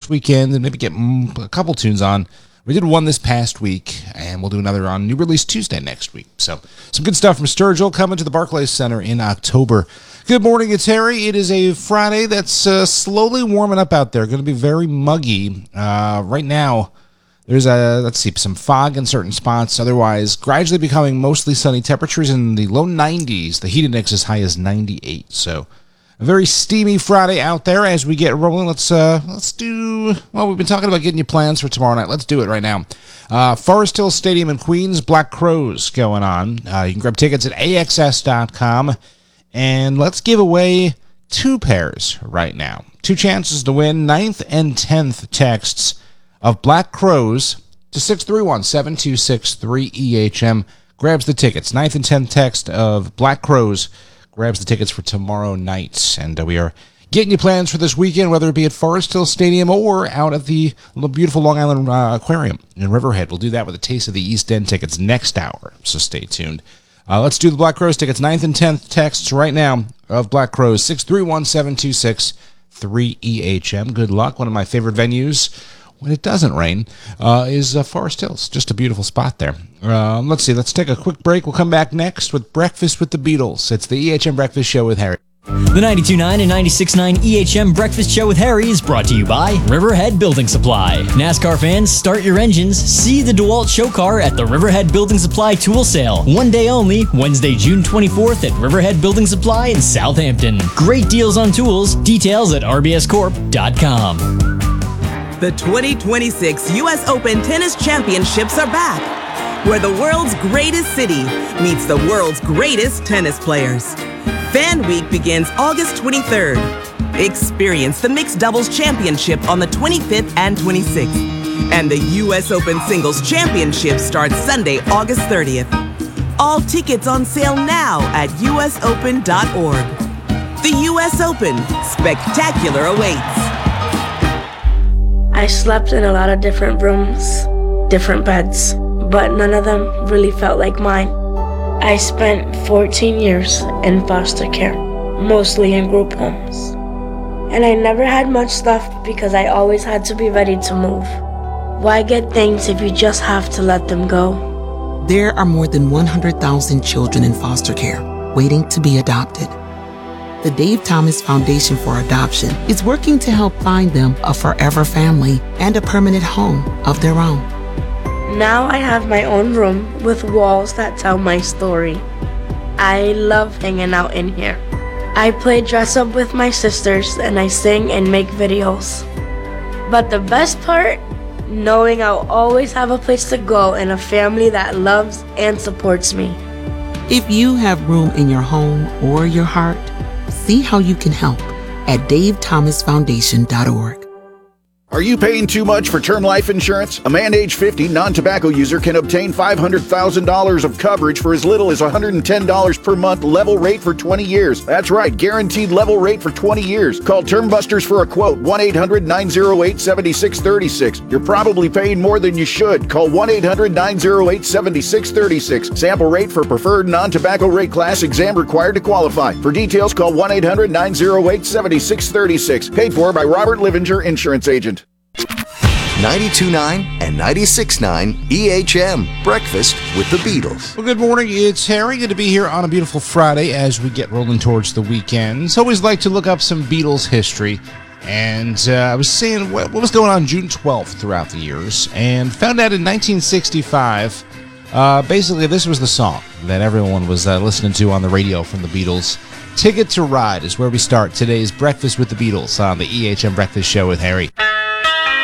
weekend and maybe get a couple tunes on. We did one this past week, and we'll do another on New Release Tuesday next week. So some good stuff from Sturgill coming to the Barclays Center in October. Good morning, it's Harry. It is a Friday that's slowly warming up out there. Going to be very muggy. Right now, there's some fog in certain spots. Otherwise, gradually becoming mostly sunny. Temperatures in the low 90s. The heat index as high as 98. So a very steamy Friday out there as we get rolling. Let's do, well, we've been talking about getting you plans for tomorrow night. Let's do it right now. Forest Hill Stadium in Queens, Black Crowes going on. You can grab tickets at AXS.com. And let's give away 2 pairs right now. 2 chances to win 9th and 10th texts of Black Crowes to 631-726-3EHM. Grabs the tickets. 9th and 10th text of Black Crowes grabs the tickets for tomorrow night. And we are getting you plans for this weekend, whether it be at Forest Hill Stadium or out at the beautiful Long Island Aquarium in Riverhead. We'll do that with a Taste of the East End tickets next hour, so stay tuned. Let's do the Black Crowes tickets. 9th and 10th texts right now of Black Crowes. 631-726-3EHM. Good luck. One of my favorite venues when it doesn't rain is Forest Hills. Just a beautiful spot there. Let's see. Let's take a quick break. We'll come back next with Breakfast with the Beatles. It's the EHM Breakfast Show with Harry. The 92.9 and 96.9 EHM Breakfast Show with Harry is brought to you by Riverhead Building Supply. NASCAR fans, start your engines. See the DeWalt show car at the Riverhead Building Supply Tool Sale. One day only, Wednesday, June 24th at Riverhead Building Supply in Southampton. Great deals on tools. Details at rbscorp.com. The 2026 U.S. Open Tennis Championships are back, where the world's greatest city meets the world's greatest tennis players. Fan Week begins August 23rd. Experience the Mixed Doubles Championship on the 25th and 26th. And the U.S. Open Singles Championship starts Sunday, August 30th. All tickets on sale now at usopen.org. The U.S. Open. Spectacular awaits. I slept in a lot of different rooms, different beds, but none of them really felt like mine. I spent 14 years in foster care, mostly in group homes. And I never had much stuff because I always had to be ready to move. Why get things if you just have to let them go? There are more than 100,000 children in foster care waiting to be adopted. The Dave Thomas Foundation for Adoption is working to help find them a forever family and a permanent home of their own. Now I have my own room with walls that tell my story. I love hanging out in here. I play dress up with my sisters and I sing and make videos. But the best part, knowing I'll always have a place to go and a family that loves and supports me. If you have room in your home or your heart, see how you can help at davethomasfoundation.org. Are you paying too much for term life insurance? A man age 50 non-tobacco user can obtain $500,000 of coverage for as little as $110 per month, level rate for 20 years. That's right, guaranteed level rate for 20 years. Call Term Busters for a quote, 1-800-908-7636. You're probably paying more than you should. Call 1-800-908-7636. Sample rate for preferred non-tobacco rate class, exam required to qualify. For details, call 1-800-908-7636. Paid for by Robert Livinger, Insurance Agent. 92.9 and 96.9 EHM Breakfast with the Beatles. Well, good morning. It's Harry. Good to be here on a beautiful Friday as we get rolling towards the weekend. It's always like to look up some Beatles history. And I was seeing what was going on June 12th throughout the years and found out in 1965, basically this was the song that everyone was listening to on the radio from the Beatles. Ticket to Ride is where we start today's Breakfast with the Beatles on the EHM Breakfast Show with Harry.